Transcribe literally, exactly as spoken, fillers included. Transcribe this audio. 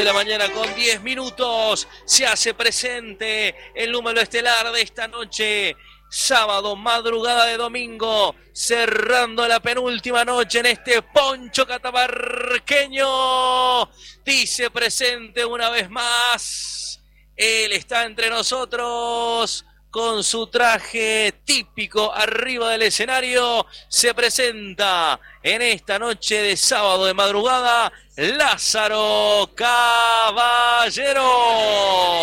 De la mañana con diez minutos se hace presente el número estelar de esta noche, sábado, madrugada de domingo, cerrando la penúltima noche en este poncho catamarqueño. Dice presente una vez más, él está entre nosotros con su traje típico arriba del escenario. Se presenta en esta noche de sábado de madrugada Lázaro Caballero.